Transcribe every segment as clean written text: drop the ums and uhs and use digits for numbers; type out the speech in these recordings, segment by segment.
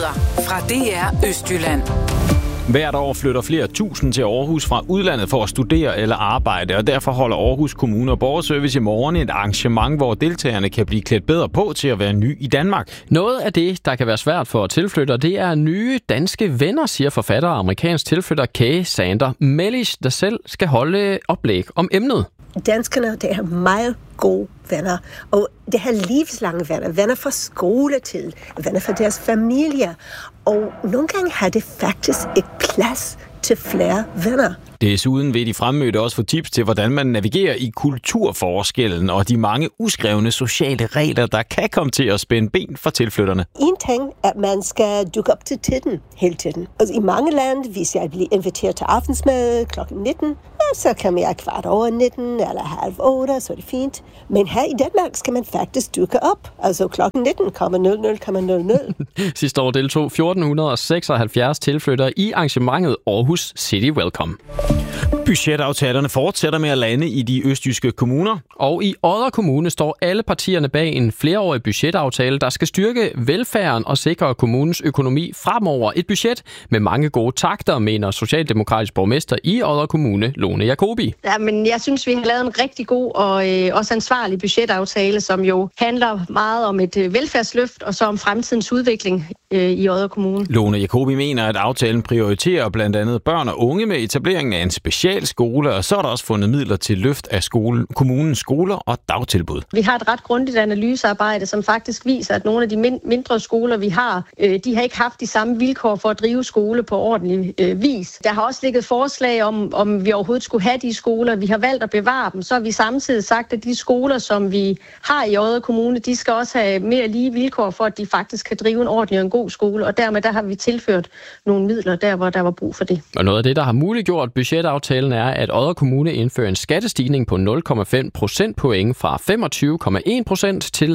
Nyheder fra DR Østjylland. Hvert år flytter flere tusind til Aarhus fra udlandet for at studere eller arbejde, og derfor holder Aarhus Kommune og Borgerservice i morgen et arrangement, hvor deltagerne kan blive klædt bedre på til at være ny i Danmark. Noget af det, der kan være svært for tilflyttere, det er nye danske venner, siger forfatter og amerikansk tilflytter Kay Sander Mellish, der selv skal holde oplæg om emnet. Danskerne, det er meget gode venner, og det er livslange venner, venner fra skoletid, venner fra deres familie, og nogle gange har det faktisk ikke plads til flere venner. Desuden vil de fremmødte også få tips til, hvordan man navigerer i kulturforskellen og de mange uskrevne sociale regler, der kan komme til at spænde ben for tilflytterne. En ting er, at man skal dukke op til tiden hele tiden. Altså, i mange lande, hvis jeg bliver inviteret til aftensmad kl. 19, så kan jeg 19:15 eller 7:30, så er det fint. Men her i Danmark skal man faktisk dukke op. Altså kl. 19:00,00. Sidste år deltog 1476 tilflyttere i arrangementet Aarhus City Welcome. Budgetaftalerne fortsætter med at lande i de østjyske kommuner. Og i Odder Kommune står alle partierne bag en flerårig budgetaftale, der skal styrke velfærden og sikre kommunens økonomi fremover. Et budget med mange gode takter, mener socialdemokratisk borgmester i Odder Kommune, Lone Jacobi. Ja, men jeg synes, vi har lavet en rigtig god og også ansvarlig budgetaftale, som jo handler meget om et velfærdsløft og så om fremtidens udvikling i Odder Kommune. Lone Jacobi mener, at aftalen prioriterer blandt andet børn og unge med etableringen af en specialskole, og så er der også fundet midler til løft af kommunens skoler og dagtilbud. Vi har et ret grundigt analysearbejde, som faktisk viser, at nogle af de mindre skoler, vi har, de har ikke haft de samme vilkår for at drive skole på ordentlig vis. Der har også ligget forslag om vi overhovedet skulle have de skoler. Vi har valgt at bevare dem. Så har vi samtidig sagt, at de skoler, som vi har i Odder Kommune, de skal også have mere lige vilkår for, at de faktisk kan drive en ordentlig og en god skole. Og dermed der har vi tilført nogle midler der, hvor der var brug for det. Og noget af det, der har muliggjort budgetaftalen, er, at Odder Kommune indfører en skattestigning på 0,5 procentpoint fra 25,1% til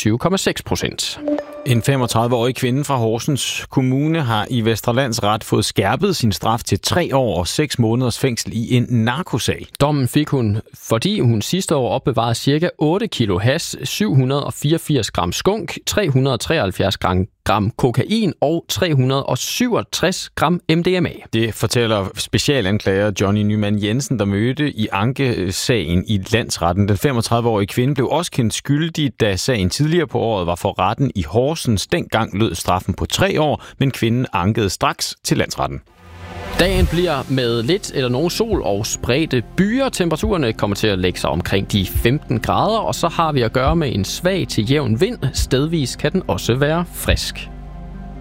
25,6%. En 35-årig kvinde fra Horsens Kommune har i Vestre Landsret fået skærpet sin straf til 3 år og 6 måneders fængsel i en narkosag. Dommen fik hun, fordi hun sidste år opbevarede ca. 8 kilo hash, 784 gram skunk, 373 gram kokain og 367 gram MDMA. Det fortæller specialanklager Johnny Nyman Jensen, der mødte i ankesagen i landsretten. Den 35-årige kvinde blev også kendt skyldig, da sagen tidligere på året var for retten i Horsens. Dengang lød straffen på 3 år, men kvinden ankede straks til landsretten. Dagen bliver med lidt eller nogen sol og spredte byer. Temperaturerne kommer til at lægge sig omkring de 15 grader, og så har vi at gøre med en svag til jævn vind. Stedvis kan den også være frisk.